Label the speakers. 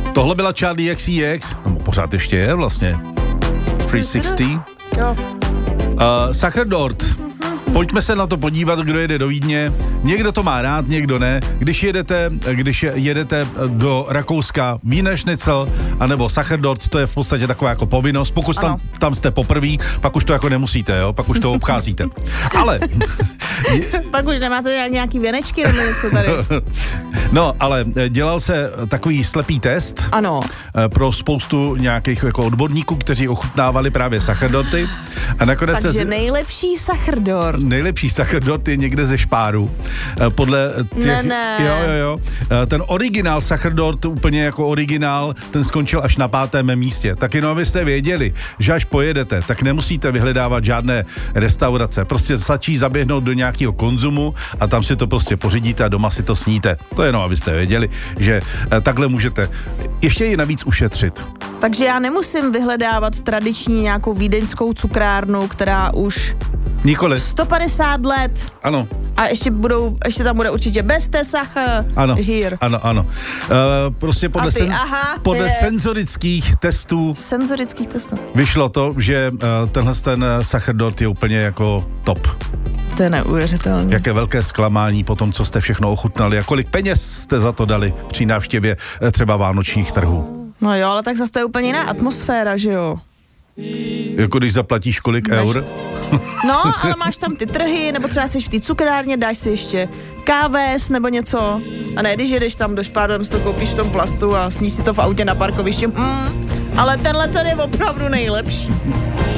Speaker 1: Tohle byla Charlie XCX, nebo pořád ještě je vlastně. 360.
Speaker 2: Jo.
Speaker 1: Sacherdort. Pojďme se na to podívat, kdo jede do Vídně. Někdo to má rád, někdo ne. Když jedete do Rakouska Wiener Schnitzel anebo Sacherdort, to je v podstatě taková jako povinnost. Pokud tam jste poprví, pak už to jako nemusíte, jo? Pak už to obcházíte. Ale...
Speaker 2: Pak už nemáte nějaký věnečky nebo něco tady.
Speaker 1: No, ale dělal se takový slepý test.
Speaker 2: Ano.
Speaker 1: Pro spoustu nějakých jako odborníků, kteří ochutnávali právě Sacherdorty. A nakonec
Speaker 2: takže nejlepší Sacherdort.
Speaker 1: Nejlepší Sacherdort je někde ze Špáru. Podle těch...
Speaker 2: Ne.
Speaker 1: Jo. Ten originál Sacherdort, úplně jako originál, ten skončil až na 5. místě. Tak jenom abyste věděli, že až pojedete, tak nemusíte vyhledávat žádné restaurace. Prostě stačí zaběhnout do nějakého konzumu a tam si to prostě pořídíte a doma si to sníte. To jenom abyste věděli, že takhle můžete ještě i navíc ušetřit.
Speaker 2: Takže já nemusím vyhledávat tradiční nějakou vídeňskou cukrárnu, která už...
Speaker 1: Nikoli.
Speaker 2: 150 let.
Speaker 1: Ano.
Speaker 2: A ještě tam bude určitě beste Sacher.
Speaker 1: Ano.
Speaker 2: Here.
Speaker 1: Ano. Prostě podle senzorických testů. Vyšlo to, že tenhle Sacherdort je úplně jako top.
Speaker 2: To je neuvěřitelné.
Speaker 1: Jaké velké zklamání po tom, co jste všechno ochutnali a kolik peněz jste za to dali při návštěvě třeba vánočních trhů.
Speaker 2: No jo, ale tak zase to je úplně jiná atmosféra, že jo?
Speaker 1: Jako když zaplatíš kolik eur?
Speaker 2: No, ale máš tam ty trhy, nebo třeba jsi v té cukrárně, dáš si ještě káves nebo něco. A ne, když jedeš tam do Špáru, tam si to koupíš v tom plastu a sníš si to v autě na parkovišti. Ale tenhle ten je opravdu nejlepší.